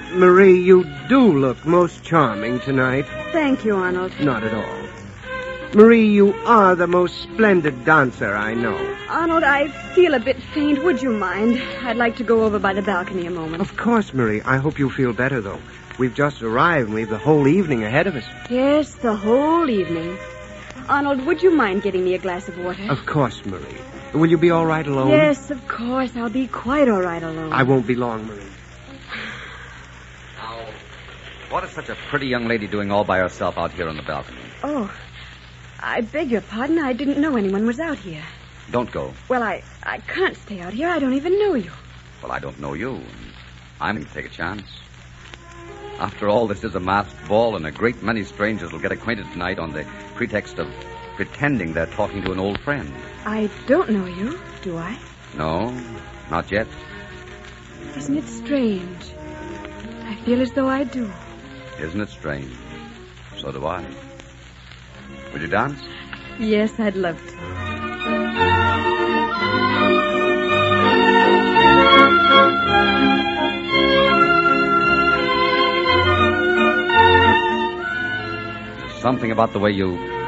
Marie, you do look most charming tonight. Thank you, Arnold. Not at all. Marie, you are the most splendid dancer I know. Arnold, I feel a bit faint. Would you mind? I'd like to go over by the balcony a moment. Of course, Marie. I hope you feel better, though. We've just arrived and we've the whole evening ahead of us. Yes, the whole evening. Arnold, would you mind getting me a glass of water? Of course, Marie. Will you be all right alone? Yes, of course. I'll be quite all right alone. I won't be long, Marie. Now, what is such a pretty young lady doing all by herself out here on the balcony? Oh, I beg your pardon. I didn't know anyone was out here. Don't go. Well, I can't stay out here. I don't even know you. Well, I don't know you, and I'm going to take a chance. After all, this is a masked ball, and a great many strangers will get acquainted tonight on the pretext of pretending they're talking to an old friend. I don't know you, do I? No, not yet. Isn't it strange? I feel as though I do. Isn't it strange? So do I. Would you dance? Yes, I'd love to. There's something about the way you